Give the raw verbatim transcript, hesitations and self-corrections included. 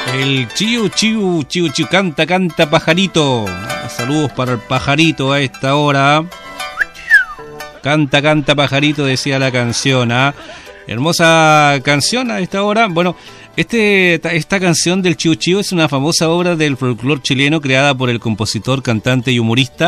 El chiu, chiu, chiu, chiu, canta, canta, pajarito. Saludos para el pajarito a esta hora. Canta, canta, pajarito, decía la canción. ¿eh? Hermosa canción a esta hora. Bueno, este, esta canción del chiu, chiu es una famosa obra del folclore chileno creada por el compositor, cantante y humorista